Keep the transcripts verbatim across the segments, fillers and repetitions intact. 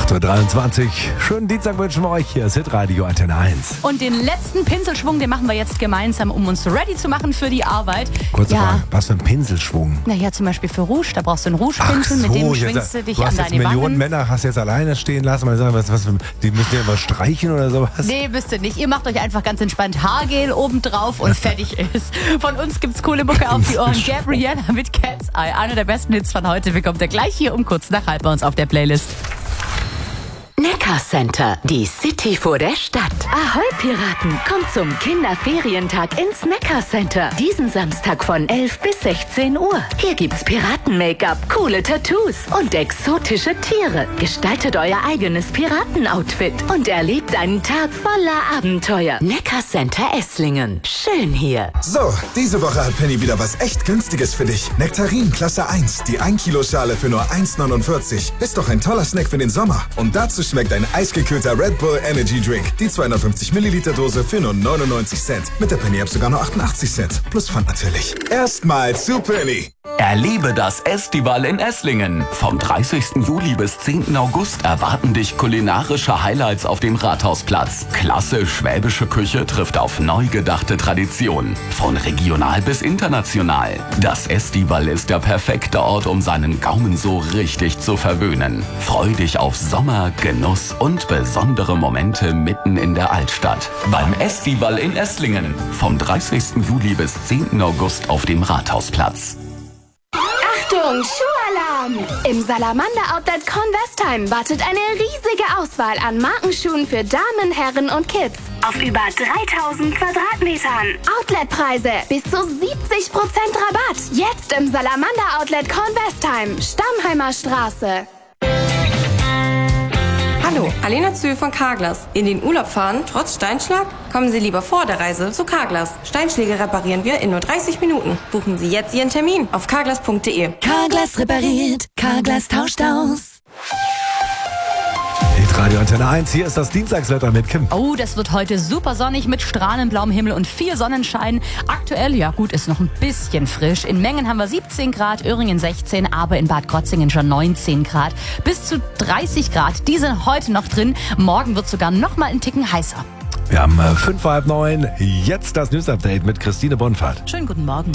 acht Uhr dreiundzwanzig. Schönen Dienstag wünschen wir euch. Hier ist Hitradio Antenne eins. Und den letzten Pinselschwung, den machen wir jetzt gemeinsam, um uns ready zu machen für die Arbeit. Kurze ja. Frage, was für ein Pinselschwung? Naja, zum Beispiel für Rouge, da brauchst du einen Rougepinsel, mit dem schwingst du dich du an hast deine jetzt Millionen Wangen. Männer, hast jetzt alleine stehen lassen, weil sagen, was, was, die müssen ja immer streichen oder sowas. Nee, müsst ihr nicht. Ihr macht euch einfach ganz entspannt Haargel oben drauf und fertig ist. Von uns gibt's coole Mucke auf die Ohren. Gabriella mit Cat's Eye. Einer der besten Hits von heute bekommt ihr gleich hier um kurz nach halb bei uns auf der Playlist. Neckar Center, die City vor der Stadt. Ahoi Piraten, kommt zum Kinderferientag ins Neckar Center. Diesen Samstag von elf bis sechzehn Uhr. Hier gibt's Piraten-Make-up, coole Tattoos und exotische Tiere. Gestaltet euer eigenes Piratenoutfit und erlebt einen Tag voller Abenteuer. Neckar Center Esslingen. Schön hier. So, diese Woche hat Penny wieder was echt Günstiges für dich. Nektarin Klasse eins, die ein Kilo Schale für nur eins neunundvierzig. Ist doch ein toller Snack für den Sommer. Und dazu schmeckt ein eisgekühlter Red Bull Energy Drink. Die zweihundertfünfzig Milliliter Dose für nur neunundneunzig Cent. Mit der Penny App sogar nur achtundachtzig Cent. Plus Pfand natürlich. Erstmal zu Penny. Erlebe das Estival in Esslingen. Vom dreißigsten Juli bis zehnten August erwarten dich kulinarische Highlights auf dem Rathausplatz. Klasse schwäbische Küche trifft auf neu gedachte Traditionen. Von regional bis international. Das Estival ist der perfekte Ort, um seinen Gaumen so richtig zu verwöhnen. Freu dich auf Sommer, Genuss und besondere Momente mitten in der Altstadt. Beim Estival in Esslingen. Vom dreißigsten Juli bis zehnten August auf dem Rathausplatz. Achtung, Schuhalarm! Im Salamander Outlet Convestheim wartet eine riesige Auswahl an Markenschuhen für Damen, Herren und Kids. Auf über dreitausend Quadratmetern. Outletpreise bis zu siebzig Prozent Rabatt. Jetzt im Salamander Outlet Convestheim, Stammheimer Straße. Hallo, Alena Zühl von Carglass. In den Urlaub fahren, trotz Steinschlag? Kommen Sie lieber vor der Reise zu Carglass. Steinschläge reparieren wir in nur dreißig Minuten. Buchen Sie jetzt Ihren Termin auf carglass punkt de. Carglass repariert, Carglass tauscht aus. Hitradio Antenne eins, hier ist das Dienstagswetter mit Kim. Oh, das wird heute super sonnig mit strahlend blauem Himmel und viel Sonnenschein. Aktuell, ja gut, ist noch ein bisschen frisch. In Mengen haben wir siebzehn Grad, Öhringen sechzehn, aber in Bad Krotzingen schon neunzehn Grad. Bis zu dreißig Grad, die sind heute noch drin. Morgen wird sogar noch mal ein Ticken heißer. Wir haben äh, fünf vor halb neun. Jetzt das News-Update mit Christine Bonfahrt. Schönen guten Morgen.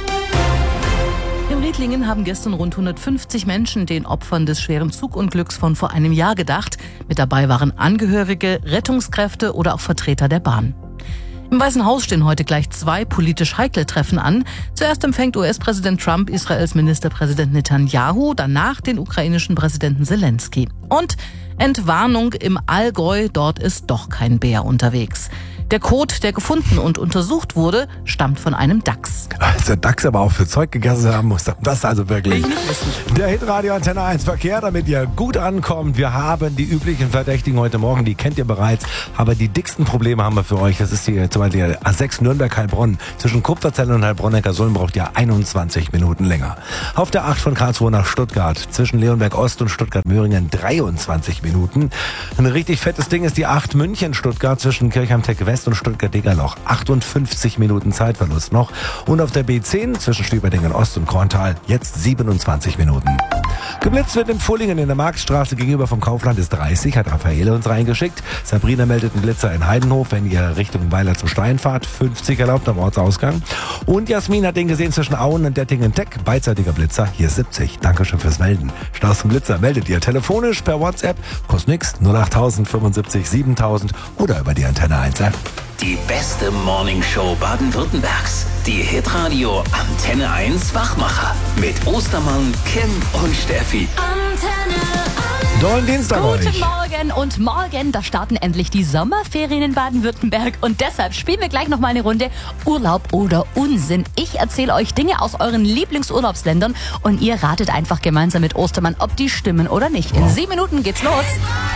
In Riedlingen haben gestern rund hundertfünfzig Menschen den Opfern des schweren Zugunglücks von vor einem Jahr gedacht. Mit dabei waren Angehörige, Rettungskräfte oder auch Vertreter der Bahn. Im Weißen Haus stehen heute gleich zwei politisch heikle Treffen an. Zuerst empfängt U S-Präsident Trump Israels Ministerpräsident Netanyahu, danach den ukrainischen Präsidenten Zelensky. Und Entwarnung im Allgäu, dort ist doch kein Bär unterwegs. Der Kot, der gefunden und untersucht wurde, stammt von einem Dachs. Als der Dachs aber auch für Zeug gegessen haben muss, das also wirklich. Der Hitradio Antenne eins Verkehr, damit ihr gut ankommt. Wir haben die üblichen Verdächtigen heute Morgen, die kennt ihr bereits. Aber die dicksten Probleme haben wir für euch. Das ist hier zum Beispiel A sechs Nürnberg-Heilbronn. Zwischen Kupferzelle und Heilbronn-Neckarsulm braucht ihr einundzwanzig Minuten länger. Auf der acht von Karlsruhe nach Stuttgart. Zwischen Leonberg-Ost und Stuttgart-Möhringen dreiundzwanzig Minuten. Ein richtig fettes Ding ist die acht München-Stuttgart zwischen Kirchheim-Tecke-West und Stuttgart-Degerloch. achtundfünfzig Minuten Zeitverlust noch. Und auf der B zehn zwischen Schwieberdingen Ost und Korntal jetzt siebenundzwanzig Minuten. Geblitzt wird in Pfullingen in der Marktstraße gegenüber vom Kaufland ist dreißig, hat Raffaele uns reingeschickt. Sabrina meldet einen Blitzer in Heidenhof, wenn ihr Richtung Weiler zum Stein fahrt. fünfzig erlaubt am Ortsausgang. Und Jasmin hat den gesehen zwischen Auen und Dettingen-Teck. Beidseitiger Blitzer, hier siebzig. Dankeschön fürs Melden. Staus zum Blitzer meldet ihr telefonisch per WhatsApp. Kostet nix, null acht null null fünfundsiebzig siebentausend oder über die Antenne eins App. Die beste Morningshow Baden-Württembergs. Die Hitradio Antenne eins Wachmacher. Mit Ostermann, Kim und Steffi. Antenne eins. Dollen Dienstag Guten euch. Morgen und morgen, da starten endlich die Sommerferien in Baden-Württemberg und deshalb spielen wir gleich noch mal eine Runde Urlaub oder Unsinn. Ich erzähle euch Dinge aus euren Lieblingsurlaubsländern und ihr ratet einfach gemeinsam mit Ostermann, ob die stimmen oder nicht. In sieben Minuten geht's los.